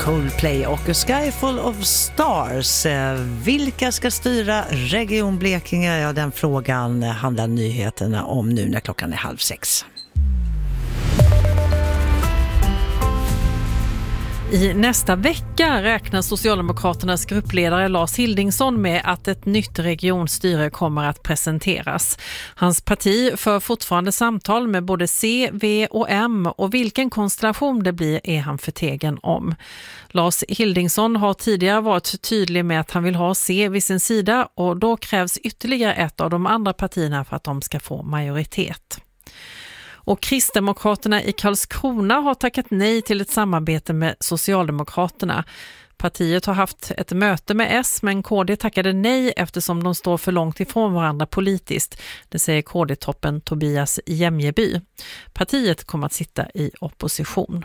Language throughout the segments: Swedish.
Coldplay och A Sky Full of Stars. Vilka ska styra Region Blekinge? Ja, den frågan handlar nyheterna om nu när klockan är 5:30. I nästa vecka räknar Socialdemokraternas gruppledare Lars Hildingsson med att ett nytt regionstyre kommer att presenteras. Hans parti för fortfarande samtal med både C, V och M, och vilken konstellation det blir är han förtegen om. Lars Hildingsson har tidigare varit tydlig med att han vill ha C vid sin sida, och då krävs ytterligare ett av de andra partierna för att de ska få majoritet. Och Kristdemokraterna i Karlskrona har tackat nej till ett samarbete med Socialdemokraterna. Partiet har haft ett möte med S, men KD tackade nej eftersom de står för långt ifrån varandra politiskt. Det säger KD-toppen Tobias Jämjeby. Partiet kommer att sitta i opposition.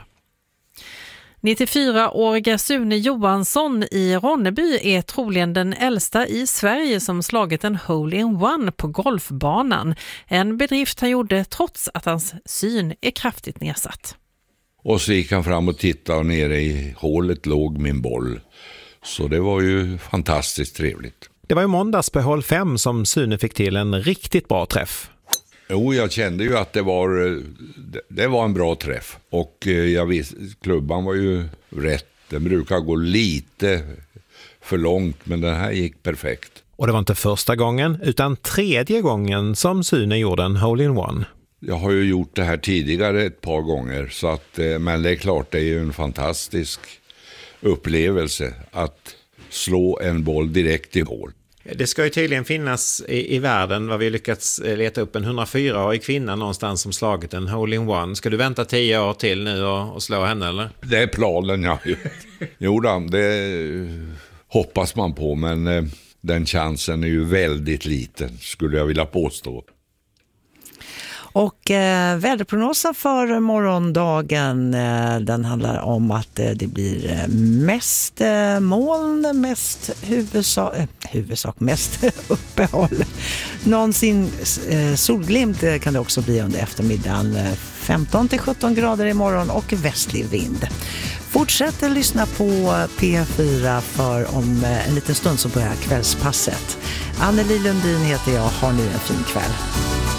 94-åriga Sune Johansson i Ronneby är troligen den äldsta i Sverige som slagit en hole-in-one på golfbanan. En bedrift han gjorde trots att hans syn är kraftigt nedsatt. Och så gick han fram och tittade, och nere i hålet låg min boll. Så det var ju fantastiskt trevligt. Det var ju måndags på hål 5 som Sune fick till en riktigt bra träff. Jo, jag kände ju att det var en bra träff. Och jag visste, klubban var ju rätt. Den brukar gå lite för långt, men den här gick perfekt. Och det var inte första gången, utan tredje gången som Sune gjorde en hole-in-one. Jag har ju gjort det här tidigare ett par gånger. Så att, men det är klart, det är ju en fantastisk upplevelse att slå en boll direkt i hål. Det ska ju tydligen finnas i världen, vad vi lyckats leta upp, en 104-årig kvinna någonstans som slagit en hole-in-one. Ska du vänta 10 år till nu och slå henne, eller? Det är planen, ja. Jo då, det hoppas man på, men den chansen är ju väldigt liten, skulle jag vilja påstå. Och väderprognosen för morgondagen, den handlar om att det blir mest moln, mest mest uppehåll. Någonsin solglimt kan det också bli under eftermiddagen. 15-17 grader imorgon och västlig vind. Fortsätt att lyssna på P4, för om en liten stund så börjar kvällspasset. Anneli Lundin heter jag, har nu en fin kväll.